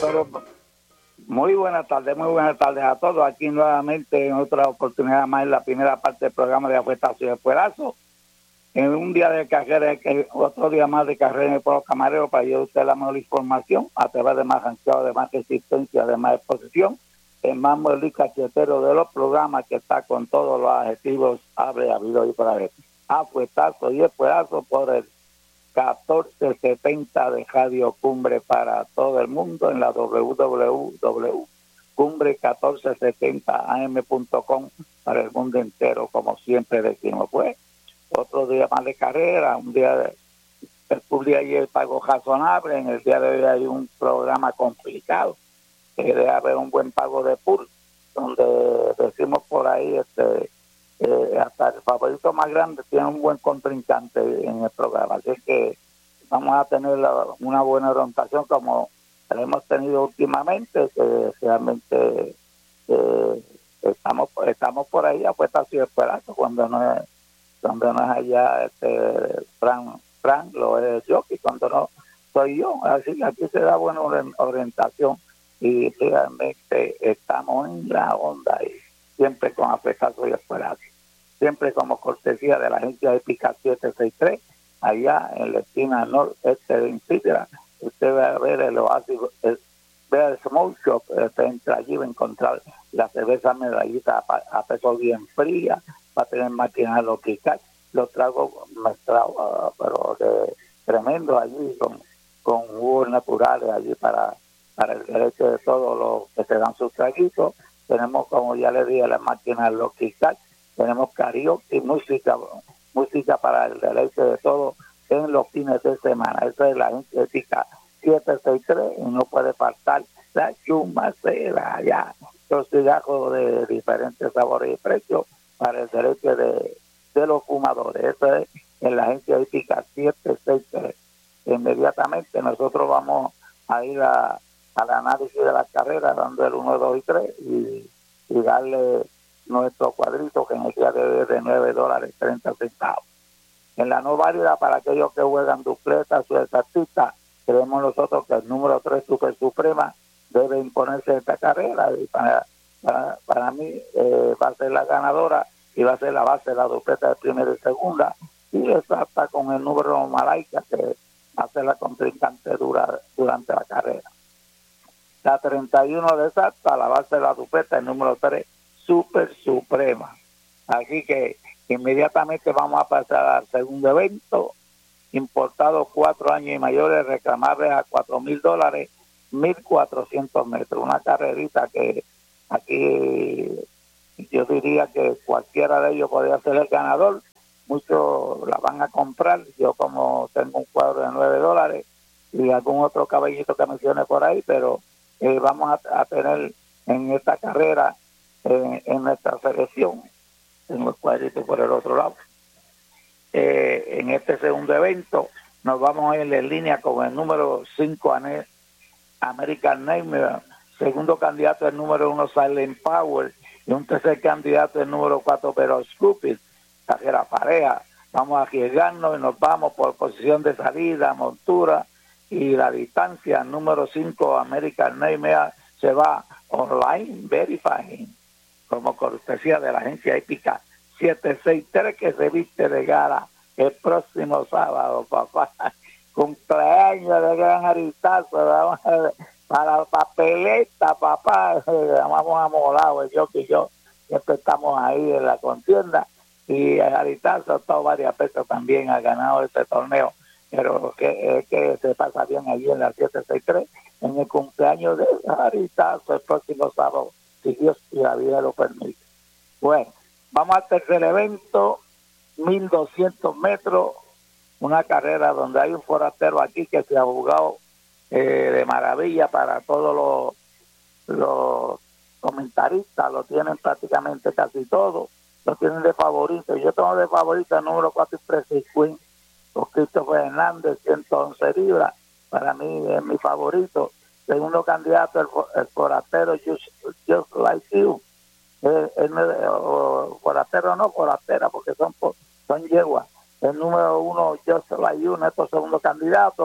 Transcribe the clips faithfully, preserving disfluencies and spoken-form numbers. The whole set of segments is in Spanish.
Pero muy buenas tardes, muy buenas tardes a todos. Aquí nuevamente en otra oportunidad más en la primera parte del programa de Apuestazo y Espuelazo. En un día de carrera, otro día más de carrera en el Pueblo Camarero para llevar usted la mejor información a través de más ranqueado, de más resistencia, de más exposición. El más el cachetero de los programas que está con todos los adjetivos hable, habido y por haber. Apuestazo y Espuelazo por el catorce setenta de Radio Cumbre para todo el mundo en la doble u doble u doble u punto cumbre catorce setenta a m punto com para el mundo entero, como siempre decimos. Pues otro día más de carrera, un día de el día ayer pago razonable, en el día de hoy hay un programa complicado, que debe haber un buen pago de pool, donde decimos por ahí este Eh, hasta el favorito más grande tiene un buen contrincante en el programa, así que vamos a tener la, una buena orientación como hemos tenido últimamente, que realmente eh, estamos estamos por ahí apuestas y esperanza cuando no es cuando no es allá este Fran, Fran lo es yo, y cuando no soy yo, así que aquí se da buena orientación y realmente estamos en la onda y siempre con apuestazo y esperanza. Siempre como cortesía de la agencia Épica siete seis tres, allá en la esquina noreste de Insidra. Usted va a ver el oasis, el, ve el smoke shop, usted entra allí, va a encontrar la cerveza medallita a, a peso bien fría, va a tener máquinas de los Kikach, los tragos mezclados, uh, pero de, tremendo allí, con, con jugos naturales allí para, para el derecho de todos los que se dan sus traguitos. Tenemos, como ya le dije, las máquinas de los Kikach. Tenemos karaoke y música, música para el deleite de todos en los fines de semana. Esa es la agencia Ética siete seis tres y no puede faltar la chumacera, ya, los cigajos de diferentes sabores y precios para el deleite de, de los fumadores. Esa es en la agencia Ética siete seis tres. Inmediatamente nosotros vamos a ir a, al análisis de la carrera, dando el uno, dos y tres y, y darle nuestro cuadrito, que en el día de hoy es de nueve dólares treinta centavos. En la no válida, para aquellos que juegan dupletas o exactistas, creemos nosotros que el número tres Super Suprema debe imponerse en esta carrera, y para, para, para mí eh, va a ser la ganadora y va a ser la base de la dupleta de primera y segunda, y exacta con el número Malaika, que va a ser la contrincante dura, durante la carrera. La treinta y uno de exacta, la base de la dupleta, el número tres Super Suprema. Así que inmediatamente vamos a pasar al segundo evento, importados cuatro años y mayores, reclamables a cuatro mil dólares, mil cuatrocientos metros. Una carrerita que aquí yo diría que cualquiera de ellos podría ser el ganador. Muchos la van a comprar. Yo, como tengo un cuadro de nueve dólares y algún otro caballito que mencione por ahí, pero eh, vamos a, a tener en esta carrera En, en nuestra selección, tengo el cuadrito por el otro lado. Eh, en este segundo evento nos vamos a ir en línea con el número cinco American Nightmare, segundo candidato el número uno Silent Power y un tercer candidato el número cuatro Pero Scoopy, carrera pareja. Vamos a arriesgarnos y nos vamos por posición de salida, montura y la distancia. El número cinco American Nightmare se va online verifying, como cortesía de la agencia Épica siete seis tres, que se viste de gala el próximo sábado, papá. Cumpleaños de gran Aritazo, vamos a, para la papeleta, papá. Vamos a molado, yo que yo siempre estamos ahí en la contienda, y Aritazo ha estado varias veces también, ha ganado este torneo, pero que, es que se pasa bien allí en la siete seis tres, en el cumpleaños de Aritazo el próximo sábado, si Dios y la vida lo permite. Bueno, vamos al tercer evento, mil doscientos metros, una carrera donde hay un forastero aquí que se ha jugado eh, de maravilla para todos los, los comentaristas, lo tienen prácticamente casi todos, lo tienen de favorito. Yo tengo de favorito el número cuatro Precious Queen, con Christopher Hernández, ciento once libras, para mí es mi favorito. Segundo candidato, el, el forastero Just, Just Like You. El, el, o, forastero no, forastera, porque son son yeguas. El número uno, Just Like You, nuestro segundo candidato.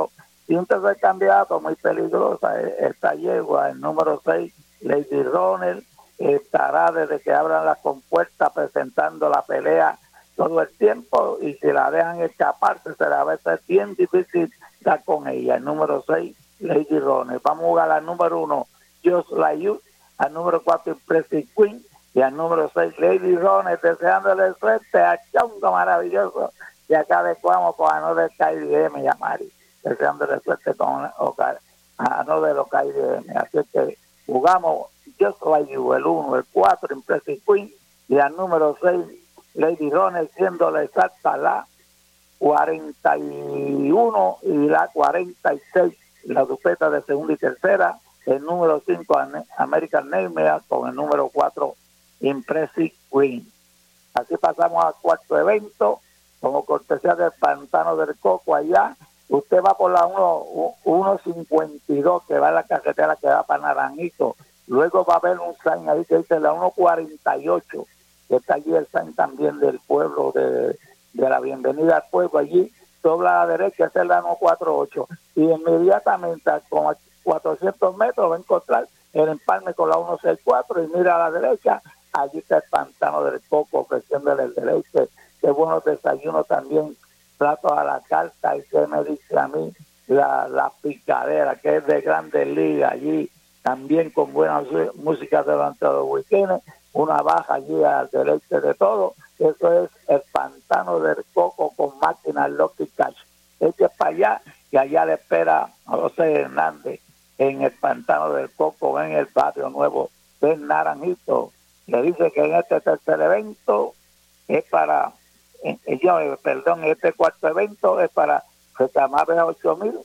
Y un tercer candidato muy peligrosa es esta yegua, el número seis, Lady Runner, estará desde que abran las compuertas presentando la pelea todo el tiempo, y si la dejan escaparse será a veces bien difícil dar con ella. El número seis, Lady Runner. Vamos a jugar al número uno, Just Like You, al número cuatro, Impressive Queen, y al número seis, Lady Runner, deseándole suerte a Chongo maravilloso, y acá adecuamos con Another K D M, Yamari, deseándole suerte con Another K D M. Así que jugamos Just Like You, el uno, el cuatro, Impressive Queen, y al número seis, Lady Runner, siendo la exacta la cuarenta y uno y la cuarenta y seis, la dupeta de segunda y tercera, el número cinco, American Nightmare, con el número cuatro, Impressive Queen. Así pasamos al cuarto evento, como cortesía del Pantano del Coco allá. Usted va por la uno cincuenta y dos, que va en la carretera que va para Naranjito. Luego va a haber un sign ahí que dice la uno cuarenta y ocho, que está allí el sign también del pueblo, de, de la bienvenida al pueblo. Allí dobla a la derecha, esa es la uno cuarenta y ocho. Y inmediatamente, con cuatrocientos metros, va a encontrar el empalme con la ciento sesenta y cuatro, y mira a la derecha, allí está el Pantano del Coco ofreciéndole el deleite de buenos desayunos también, platos a la carta, y que me dice a mí la, la picadera, que es de Grandes Ligas, allí también con buena música durante los weekends, una baja allí al deleite de todo. Eso es el Pantano del Coco con máquinas Lucky Cash. Eche para allá, y allá le espera José Hernández en el Pantano del Coco, en el barrio nuevo de Naranjito. Le dice que en este tercer evento es para, eh, yo, perdón, este cuarto evento es para reclamar a ocho mil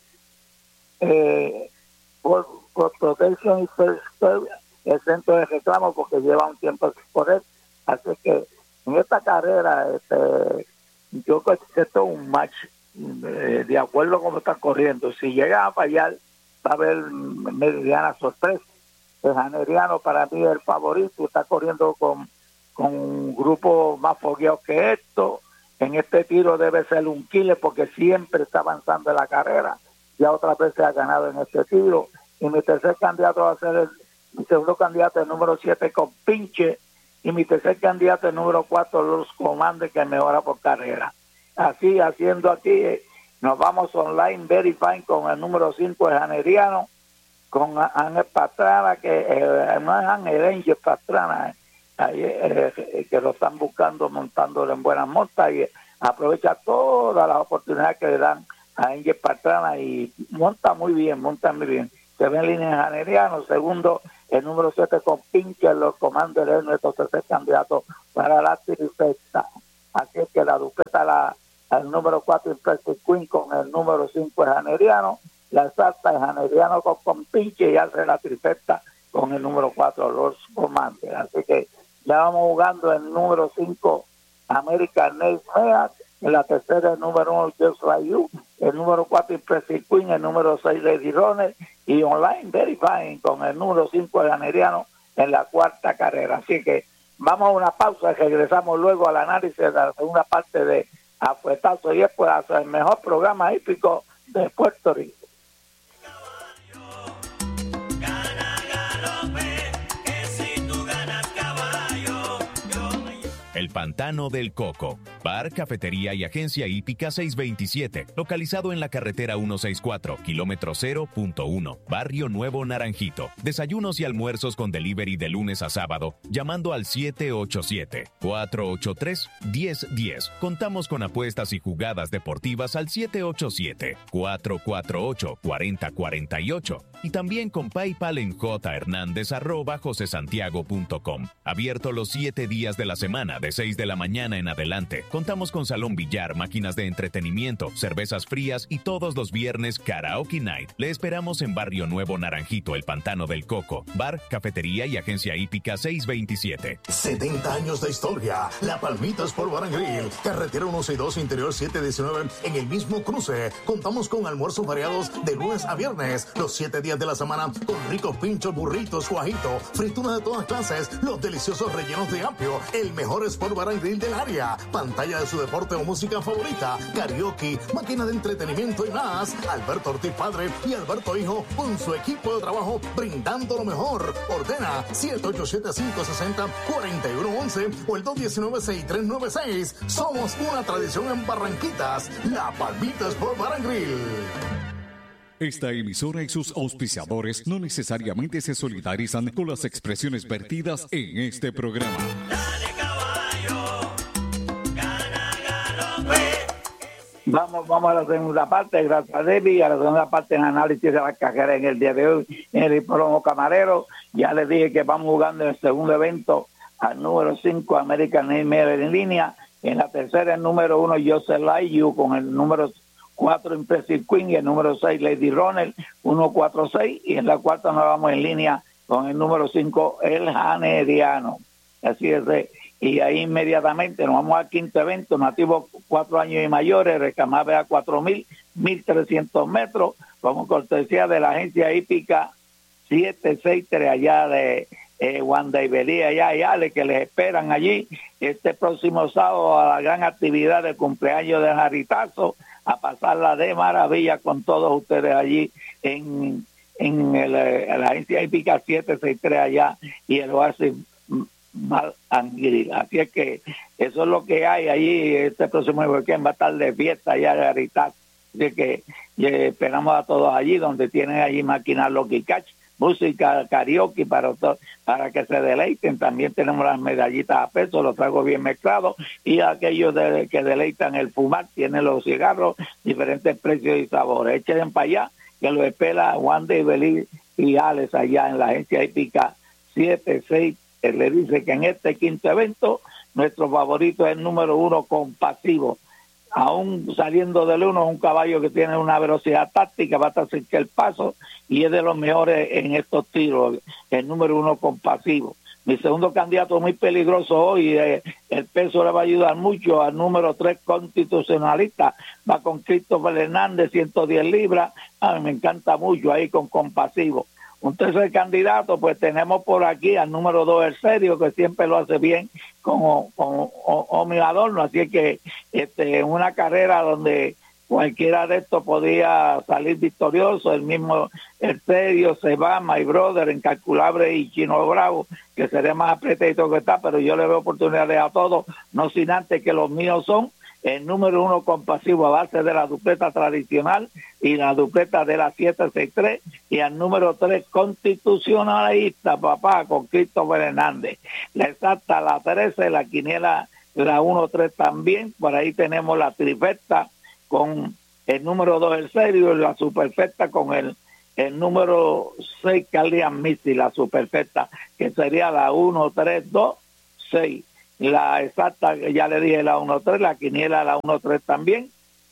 eh, por, por Protection y First Service, el centro de reclamo, porque lleva un tiempo sin poder. Así que en esta carrera, este, yo creo que esto es un match eh, de acuerdo con cómo están corriendo. Si llega a fallar, va a haber mediana sorpresa. El Janeriano para mí es el favorito, está corriendo con, con un grupo más fogueado que esto. En este tiro debe ser un killer, porque siempre está avanzando en la carrera, ya otras veces ha ganado en este tiro. Y mi tercer candidato va a ser el, mi segundo candidato, el número siete, con Pinche, y mi tercer candidato, el número cuatro, Los Comandes, que mejora por carrera. Así, haciendo aquí, eh, nos vamos online, verifying con el número cinco, el Janeriano, con Ángel Pastrana, que eh, no es Ángel, Ángel Pastrana, eh, ahí, eh, que lo están buscando, montándolo en buenas montas, y aprovecha todas las oportunidades que le dan a Ángel Pastrana, y monta muy bien, monta muy bien. Se ve en línea en Janeriano. Segundo, el número siete con Pinche, Los Comandos, es nuestro tercer candidato para la trifecta. Así es que la dupeta, la, el número cuatro, Impressive Queen, con el número cinco, es Janeriano. La exacta es Janeriano con, con Pinche, y hace la trifecta con el número cuatro, Los Comandos. Así que ya vamos jugando el número cinco, American Nightmare. En la tercera, el número uno, Just Like You. El número cuatro, Impressive Queen. El número seis, Lady Runner. Y online verifying con el número cinco, el Janeriano, en la cuarta carrera. Así que vamos a una pausa y regresamos luego al análisis de la segunda parte de Afuetazo, y es pues el mejor programa hípico de Puerto Rico. El Pantano del Coco, bar, cafetería y agencia hípica seiscientos veintisiete, localizado en la carretera ciento sesenta y cuatro, kilómetro cero punto uno, Barrio Nuevo Naranjito. Desayunos y almuerzos con delivery de lunes a sábado, llamando al siete ocho siete, cuatro ocho tres, uno cero uno cero. Contamos con apuestas y jugadas deportivas al siete ocho siete, cuatro cuatro ocho, cuatro cero cuatro ocho, y también con PayPal en jhernandez arroba josesantiago punto com. Abierto los siete días de la semana, de seis de la mañana en adelante. Contamos con salón billar, máquinas de entretenimiento, cervezas frías, y todos los viernes Karaoke Night. Le esperamos en Barrio Nuevo Naranjito, El Pantano del Coco, bar, cafetería y agencia hípica seiscientos veintisiete. setenta años de historia. La Palmita Sport Bar and Grill, carretera ciento sesenta y dos, interior setecientos diecinueve, en el mismo cruce. Contamos con almuerzos variados de lunes a viernes, los siete días de la semana, con ricos pinchos, burritos, guajito, frituras de todas clases, los deliciosos rellenos de apio, el mejor Sport Bar and Grill del área. Pantalla batalla de su deporte o música favorita, karaoke, máquina de entretenimiento y más. Alberto Ortiz Padre y Alberto Hijo con su equipo de trabajo brindando lo mejor. Ordena siete ocho siete, cinco seis cero, cuatro uno uno uno o el dos uno nueve, seis tres nueve seis. Somos una tradición en Barranquitas, La Palmita Sport Bar and Grill. Esta emisora y sus auspiciadores no necesariamente se solidarizan con las expresiones vertidas en este programa. Dale, caballo, gana, galope. Vamos, vamos a la segunda parte, gracias a Debbie, a la segunda parte en análisis de la carrera en el día de hoy, en el hipódromo Camarero. Ya les dije que vamos jugando en el segundo evento al número cinco, American Nightmare en línea. En la tercera, el número uno, Joseph Layu, con el número cuatro, Impressive Queen, y el número seis, Lady Runner, uno cuatro seis, y en la cuarta nos vamos en línea con el número cinco, El Janeriano. Así es, eh, y ahí inmediatamente nos vamos al quinto evento, nativos cuatro años y mayores, recamable a cuatro mil, mil trescientos metros, como cortesía de la agencia hípica siete seis tres allá de eh, Wanda y Belí, allá y Ale, que les esperan allí este próximo sábado a la gran actividad de cumpleaños de Jaritazo, a pasarla de maravilla con todos ustedes allí en, en, el, en la agencia hípica siete seis tres allá y el Oasis Mal Anguil. Así es que eso es lo que hay allí. Este próximo weekend va a estar de fiesta allá de Jaritazo. Así que eh, esperamos a todos allí, donde tienen allí máquinas Lucky Catch, música, karaoke para to- para que se deleiten. También tenemos las medallitas a peso, los traigo bien mezclados, y aquellos de, que deleitan el fumar, tienen los cigarros, diferentes precios y sabores. Echen para allá, que lo espera Wanda y Belí y Alex allá en la agencia hípica siete seis. Él le dice que en este quinto evento, nuestro favorito es el número uno, Compasivo. Aún saliendo del uno, un caballo que tiene una velocidad táctica, va a estar cerca el paso y es de los mejores en estos tiros, el número uno, Compasivo. Mi segundo candidato muy peligroso hoy, eh, el peso le va a ayudar mucho al número tres, Constitucionalista, va con Christopher Hernández, ciento diez libras, a mí me encanta mucho ahí con Compasivo. Un tercer candidato, pues tenemos por aquí al número dos, El Serio, que siempre lo hace bien con, con Omi Adorno, así que este, en una carrera donde cualquiera de estos podía salir victorioso, el mismo El Serio, se va, My Brother, Incalculable y Chino Bravo, que sería más apretado que está, pero yo le veo oportunidades a todos, no sin antes que los míos son el número uno, Compasivo, a base de la dupleta tradicional y la dupleta de la siete seis tres, y al número tres, Constitucionalista, papá, con Christopher Hernández. La exacta, la trece, la quiniela, la uno tres también. Por ahí tenemos la trifecta con el número dos, El Serio, y la superfecta con el, el número seis, Carlian Missy, la superfecta, que sería la uno tres dos seis. La exacta, ya le dije, la uno tres, la quiniela, la uno tres también,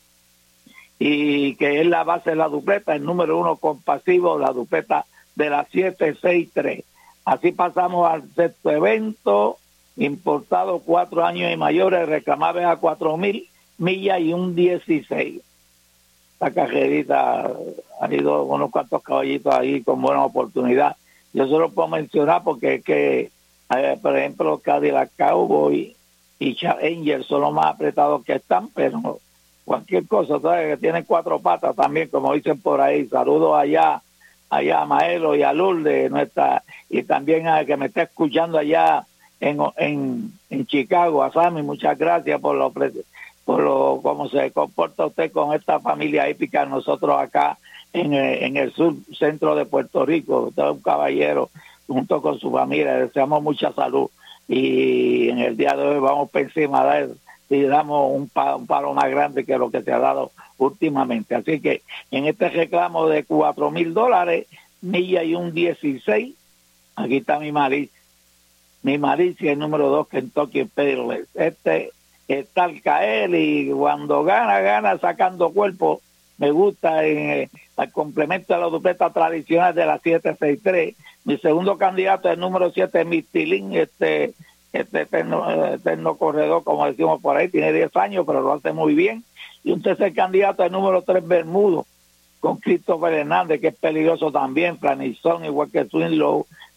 y que es la base de la dupleta, el número uno, Compasivo, la dupleta de la siete seis tres. Así pasamos al sexto evento, importado cuatro años y mayores, reclamables a cuatro mil millas y un dieciséis. Esta cajerita ha ido unos cuantos caballitos ahí con buena oportunidad. Yo solo puedo mencionar porque es que Eh, por ejemplo, Cadillac Cowboy y Charles Angel son los más apretados que están, pero cualquier cosa, ¿sabes? Que tienen cuatro patas también, como dicen por ahí. Saludos allá, allá a Maelo y a Lourdes, nuestra, y también a que me está escuchando allá en, en, en Chicago, a Sammy, muchas gracias por lo, por lo cómo se comporta usted con esta familia hípica, nosotros acá en, en el sur centro de Puerto Rico. Usted es un caballero junto con su familia, deseamos mucha salud, y en el día de hoy vamos por encima de eso y damos un palo, un palo más grande que lo que se ha dado últimamente. Así que en este reclamo de cuatro mil dólares, milla y un dieciséis, aquí está mi malicia, mi malicia el número dos, Kentucky Peerless. Este está al caer y cuando gana, gana sacando cuerpo. Me gusta en el complemento de la dupleta tradicional de la siete seis tres. Mi segundo candidato es el número siete, Mistilín, este, este eterno, eterno corredor, como decimos por ahí, tiene diez años, pero lo hace muy bien. Y un tercer candidato es el número tres, Bermudo, con Christopher Hernández, que es peligroso también, Planizón, igual que Swinlow,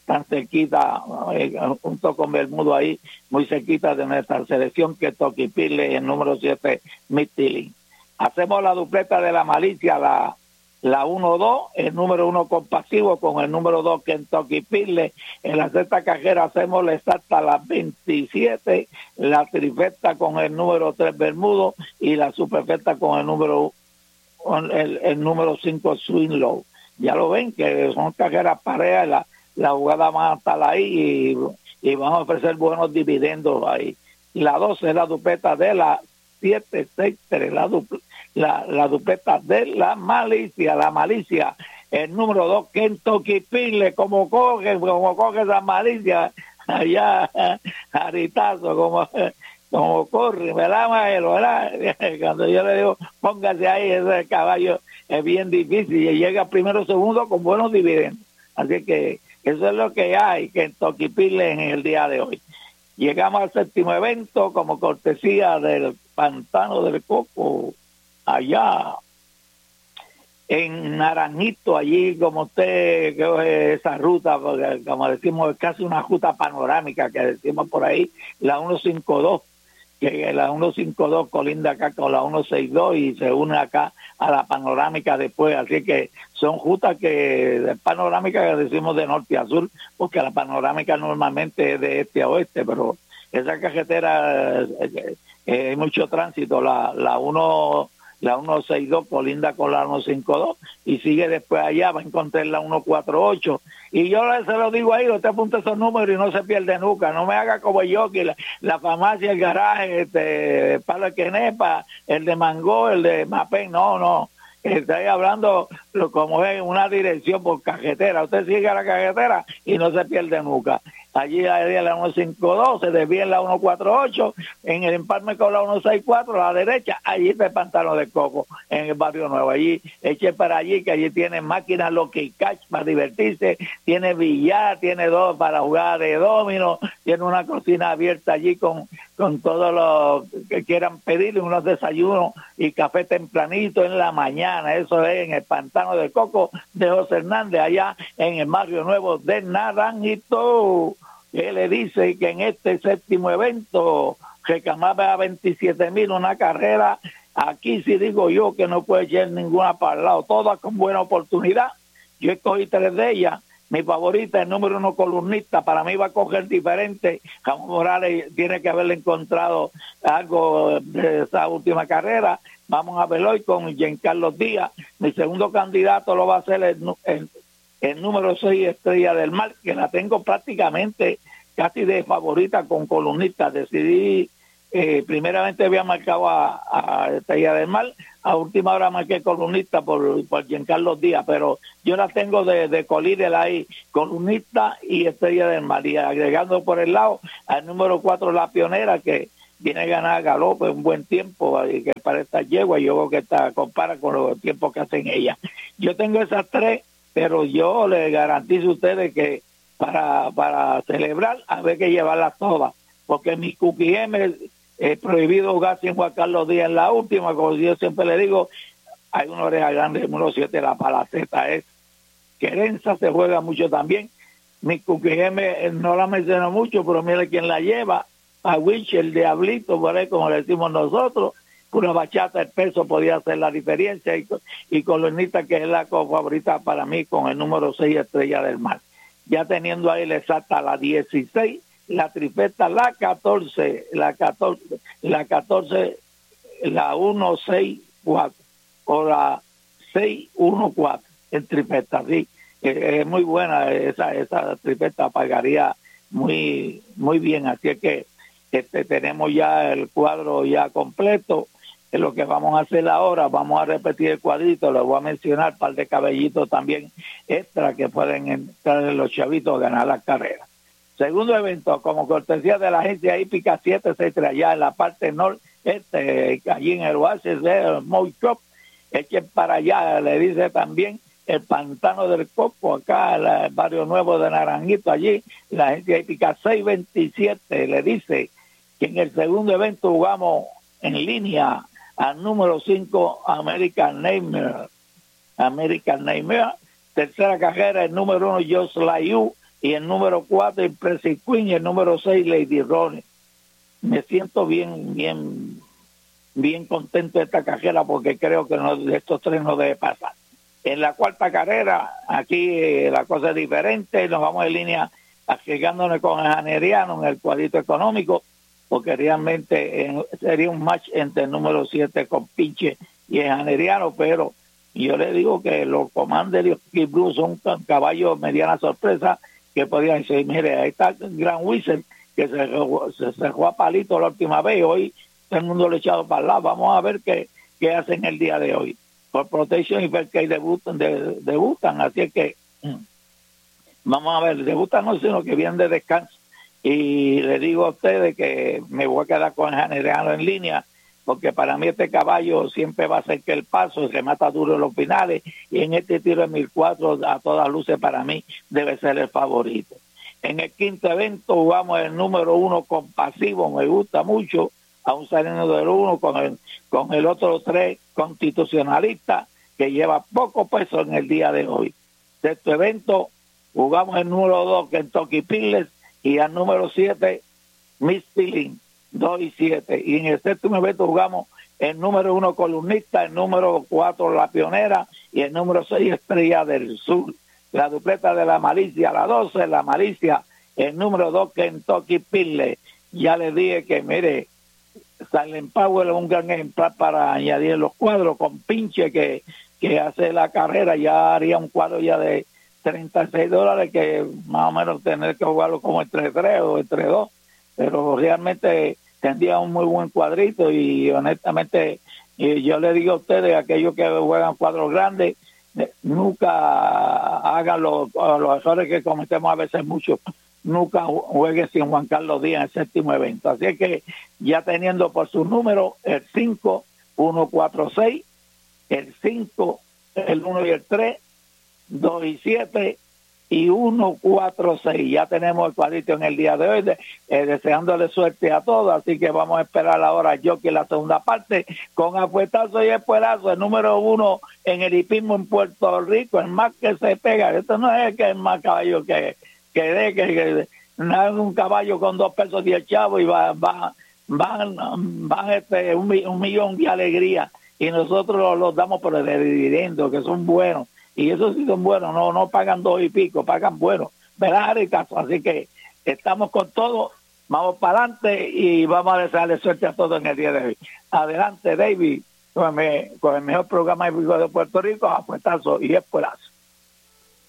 tan cerquita, eh, junto con Bermudo ahí, muy cerquita de nuestra selección, que Toquipirle, el número siete, Mistilín. Hacemos la dupleta de la malicia, la la uno dos, el número uno compasivo con el número dos Kentucky Pirle. En la sexta cajera hacemos la exacta la veintisiete, la trifecta con el número tres Bermudo y la superfecta con el número con el, el número cinco Swinlow. Ya lo ven que son cajeras parejas, la, la jugada va a estar ahí y, y van a ofrecer buenos dividendos ahí. La doce es la dupleta de la siete seis tres, la dupleta La, la dupleta de la malicia, la malicia, el número dos, Kentucky Pirle, como coge, como coge esa malicia, allá, Aritazo, como, como corre, ¿verdad, Maelo? ¿Verdad? Cuando yo le digo, póngase ahí, ese caballo es bien difícil, y llega primero o segundo con buenos dividendos. Así que eso es lo que hay, Kentucky Pirle en el día de hoy. Llegamos al séptimo evento, como cortesía del Pantano del Coco, allá en Naranjito, allí como usted coge esa ruta, porque como decimos, es casi una ruta panorámica que decimos por ahí, la ciento cincuenta y dos, que la ciento cincuenta y dos colinda acá con la ciento sesenta y dos y se une acá a la panorámica después, así que son rutas que panorámica que decimos de norte a sur, porque la panorámica normalmente es de este a oeste, pero esa carretera eh, eh, hay mucho tránsito, la la uno la ciento sesenta y dos colinda con la ciento cincuenta y dos y sigue después allá, va a encontrar la ciento cuarenta y ocho, y yo se lo digo ahí, usted apunta esos números y no se pierde nunca, no me haga como yo, que la, la farmacia, el garaje, este, Palo de Quenepa, el de Mangó, el de Mapén, no, no, estoy hablando lo, como es una dirección por carretera, usted sigue a la carretera y no se pierde nunca. Allí hay la ciento cincuenta y dos, se desvía en la ciento cuarenta y ocho, en el empalme con la ciento sesenta y cuatro, a la derecha, allí está el Pantano del Coco, en el Barrio Nuevo. Allí, eche para allí, que allí tiene máquinas Lucky Catch para divertirse, tiene billar, tiene dos para jugar de domino, tiene una cocina abierta allí con, con todos los que quieran pedirle, unos desayunos y café tempranito en la mañana. Eso es en el Pantano del Coco de José Hernández, allá en el Barrio Nuevo de Naranjito. Él le dice que en este séptimo evento reclamaba a veintisiete mil una carrera. Aquí sí digo yo que no puede echar ninguna para el lado, todas con buena oportunidad. Yo escogí tres de ellas. Mi favorita, el número uno columnista, para mí va a coger diferente. Ramón Morales tiene que haberle encontrado algo de esa última carrera. Vamos a verlo hoy con Giancarlo Díaz. Mi segundo candidato lo va a hacer el, el el número seis, Estrella del Mar, que la tengo prácticamente casi de favorita con columnistas. Decidí, eh, primeramente había marcado a, a Estrella del Mar, a última hora marqué columnista por, por Giancarlo Díaz, pero yo la tengo de, de colíder ahí, columnista y Estrella del Mar, y agregando por el lado al número cuatro, La Pionera, que viene a ganar galope un buen tiempo, y que para esta yegua, yo creo que está, compara con los tiempos que hacen ella. Yo tengo esas tres, pero yo les garantizo a ustedes que para para celebrar hay que llevarlas todas, porque mi Cookie M es prohibido jugar sin Juan Carlos Díaz en la última, como yo siempre le digo, hay una oreja grande, el número siete, la palaceta es, Querenza se juega mucho también, mi Cookie M no la menciono mucho, pero mire quién la lleva, a Wich, el diablito, por ahí como le decimos nosotros, una bachata, el peso podía hacer la diferencia, y, y columnista, que es la favorita para mí, con el número seis, Estrella del Mar. Ya teniendo ahí la exacta, la dieciséis, la trifecta, la catorce, la catorce, la catorce, la ciento sesenta y cuatro, o la seiscientos catorce, el trifecta, sí, es muy buena esa, esa trifecta, pagaría muy, muy bien, así es que este, tenemos ya el cuadro ya completo. Lo que vamos a hacer ahora, vamos a repetir el cuadrito, les voy a mencionar un par de cabellitos también extra que pueden entrar en los chavitos a ganar las carreras. Segundo evento, como cortesía de la agencia hípica siete seis tres, allá en la parte noreste, allí en el oasis de Moy Shop, echen para allá, le dice también el Pantano del Coco, acá en el Barrio Nuevo de Naranjito, allí, la agencia hípica seiscientos veintisiete, le dice que en el segundo evento jugamos en línea al número cinco, American Nightmare. American Nightmare. Tercera carrera, el número uno, Just Like You. y el número cuatro, Impressive Queen, y el número seis, Lady Rone. Me siento bien, bien, bien contento de esta carrera porque creo que no, de estos tres no debe pasar. En la cuarta carrera, aquí eh, la cosa es diferente, nos vamos en línea arriesgándonos con el Janeriano en el cuadrito económico, porque realmente eh, sería un match entre el número siete con Pinche y el Janeriano, pero yo le digo que los Commanders y los Kid Blues son un caballo mediana sorpresa que podían decir, mire, ahí está el Gran Wizard que se, se, se jugó a palito la última vez, hoy todo el mundo lo ha echado para el lado, vamos a ver qué, qué hacen el día de hoy. Por Protection y Fairkey debutan, de, debutan, así es que vamos a ver, debutan no, sino que vienen de descanso. Y le digo a ustedes que me voy a quedar con el Janeriano en línea, porque para mí este caballo siempre va a ser que el paso se mata duro en los finales, y en este tiro de mil cuatro a todas luces para mí debe ser el favorito. En el quinto evento jugamos el número uno Compasivo, me gusta mucho, aún saliendo del uno con el, con el otro tres Constitucionalista, que lleva poco peso en el día de hoy. Sexto evento jugamos el número dos Kentucky Piles y al número siete Miss Feeling, dos y siete. Y en el séptimo evento jugamos el número uno Columnista, el número cuatro La Pionera y el número seis Estrella del Sur. La dupleta de la Malicia, la doce, la Malicia, el número dos Kentucky Piles. Ya les dije que, mire, Silent Power es un gran ejemplar para añadir en los cuadros, con Pinche que, que hace la carrera, ya haría un cuadro ya de treinta y seis dólares, que más o menos tener que jugarlo como entre tres o entre dos, pero realmente tendría un muy buen cuadrito. Y honestamente y yo le digo a ustedes, aquellos que juegan cuadros grandes, nunca hagan los, los errores que cometemos a veces mucho, nunca juegue sin Juan Carlos Díaz en el séptimo evento. Así que ya teniendo por su número el cinco, uno, cuatro, seis, el cinco, el uno y el tres, dos y siete y uno, cuatro, seis. Ya tenemos el cuadrito en el día de hoy, de, eh, deseándole suerte a todos, así que vamos a esperar ahora a Jockey la segunda parte con apuestazo y espuelazo, el número uno en el hipismo en Puerto Rico, el más que se pega. Esto no es que el más caballo que que de que, que no es un caballo con dos pesos diez chavos y va va van van este un, un millón de alegría, y nosotros los, los damos por el dividendo, que son buenos, y esos sí son buenos, no no pagan dos y pico, pagan buenos, ¿verdad, Ricardo? Así que estamos con todo, vamos para adelante y vamos a desearle suerte a todos en el día de hoy. Adelante, David, con el, con el mejor programa de Puerto Rico, apuestazo y espuelazo.